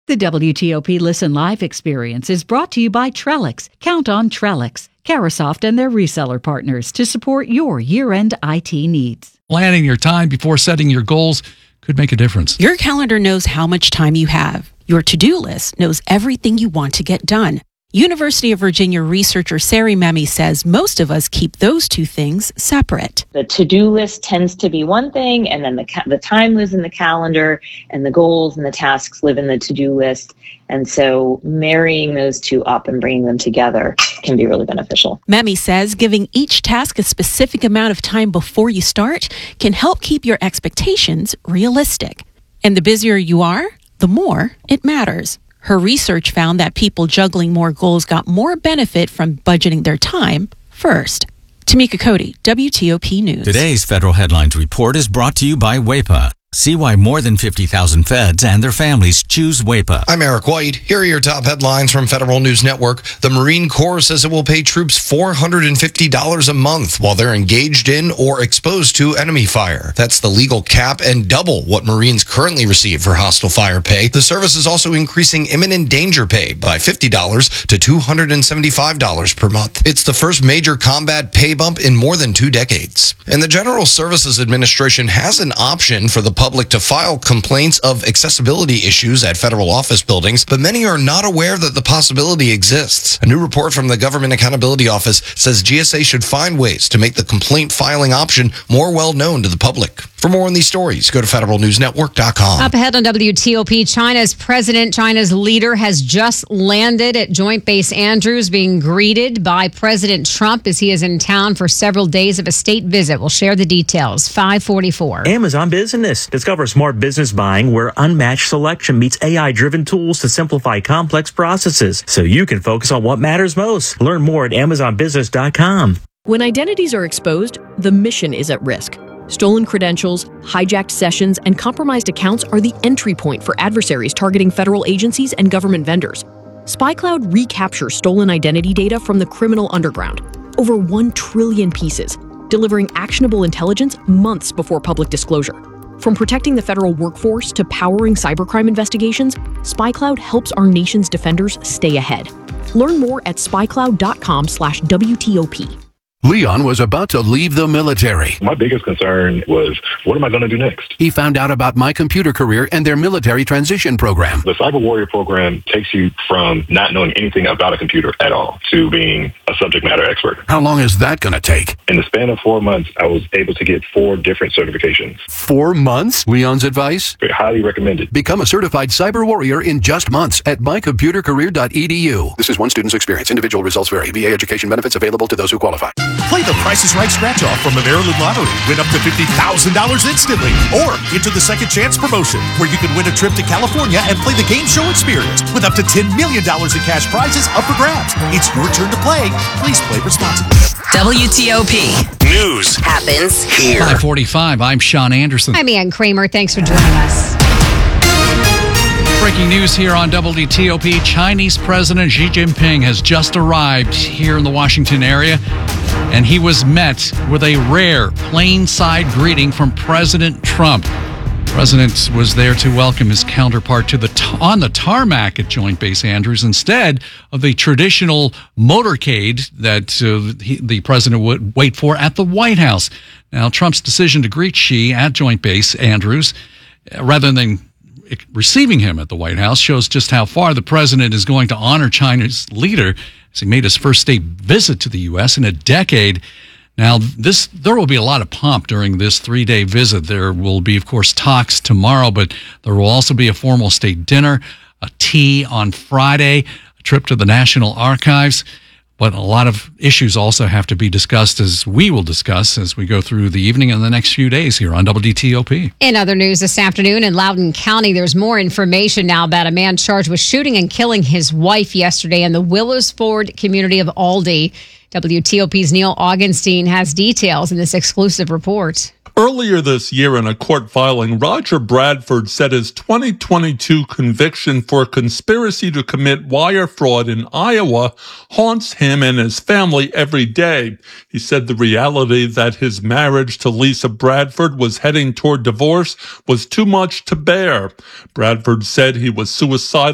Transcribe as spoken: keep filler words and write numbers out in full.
The W T O P Listen Live experience is brought to you by Trellix. Count on Trellix, Carasoft and their reseller partners to support your year-end I T needs. Planning your time before setting your goals could make a difference. Your calendar knows how much time you have. Your to-do list knows everything you want to get done. University of Virginia researcher Sari Memi says most of us keep those two things separate. The to-do list tends to be one thing, and then the ca- the time lives in the calendar, and the goals and the tasks live in the to-do list. And so marrying those two up and bringing them together can be really beneficial. Memi says giving each task a specific amount of time before you start can help keep your expectations realistic. And the busier you are, the more it matters. Her research found that people juggling more goals got more benefit from budgeting their time first. Tamika Cody, W T O P News. Today's Federal Headlines Report is brought to you by W E P A. See why more than fifty thousand feds and their families choose W E P A. I'm Eric White. Here are your top headlines from Federal News Network. The Marine Corps says it will pay troops four hundred fifty dollars a month while they're engaged in or exposed to enemy fire. That's the legal cap and double what Marines currently receive for hostile fire pay. The service is also increasing imminent danger pay by fifty dollars to two hundred seventy-five dollars per month. It's the first major combat pay bump in more than two decades. And the General Services Administration has an option for the public public to file complaints of accessibility issues at federal office buildings, but many are not aware that the possibility exists. A new report from the Government Accountability Office says G S A should find ways to make the complaint filing option more well known to the public. For more on these stories, go to federal news network dot com. Up ahead on W T O P, China's president, China's leader, has just landed at Joint Base Andrews, being greeted by President Trump as he is in town for several days of a state visit. We'll share the details. five forty-four. Amazon Business. Discover smart business buying where unmatched selection meets A I-driven tools to simplify complex processes so you can focus on what matters most. Learn more at amazon business dot com. When identities are exposed, the mission is at risk. Stolen credentials, hijacked sessions, and compromised accounts are the entry point for adversaries targeting federal agencies and government vendors. SpyCloud recaptures stolen identity data from the criminal underground, over one trillion pieces, delivering actionable intelligence months before public disclosure. From protecting the federal workforce to powering cybercrime investigations, SpyCloud helps our nation's defenders stay ahead. Learn more at spycloud dot com slash W T O P. Leon was about to leave the military. My biggest concern was, what am I going to do next? He found out about My Computer Career and their military transition program. The Cyber Warrior program takes you from not knowing anything about a computer at all to being a subject matter expert. How long is that going to take? In the span of four months, I was able to get four different certifications. Four months? Leon's advice? Highly recommended. Become a certified cyber warrior in just months at my computer career dot e d u. This is one student's experience. Individual results vary. V A education benefits available to those who qualify. Play the Price is Right scratch-off from the Maryland Lottery. Win up to fifty thousand dollars instantly. Or enter the Second Chance promotion, where you can win a trip to California and play the game show experience with up to ten million dollars in cash prizes up for grabs. It's your turn to play. Please play responsibly. W T O P News happens here. five forty-five, I'm Sean Anderson. I'm Ann Kramer. Thanks for joining us. Breaking news here on W T O P. Chinese President Xi Jinping has just arrived here in the Washington area, and he was met with a rare plain-side greeting from President Trump. The president was there to welcome his counterpart to the t- on the tarmac at Joint Base Andrews instead of the traditional motorcade that uh, he, the president would wait for at the White House. Now, Trump's decision to greet Xi at Joint Base Andrews, uh, rather than receiving him at the White House, shows just how far the president is going to honor China's leader as he made his first state visit to the U S in a decade. Now, this there will be a lot of pomp during this three-day visit. There will be, of course, talks tomorrow, but there will also be a formal state dinner, a tea on Friday, a trip to the National Archives. But a lot of issues also have to be discussed, as we will discuss as we go through the evening and the next few days here on W T O P. In other news this afternoon in Loudoun County, there's more information now about a man charged with shooting and killing his wife yesterday in the Willisford community of Aldie. W T O P's Neil Augenstein has details in this exclusive report. Earlier this year in a court filing, Roger Bradford said his twenty twenty-two conviction for conspiracy to commit wire fraud in Iowa haunts him and his family every day. He said the reality that his marriage to Lisa Bradford was heading toward divorce was too much to bear. Bradford said he was suicidal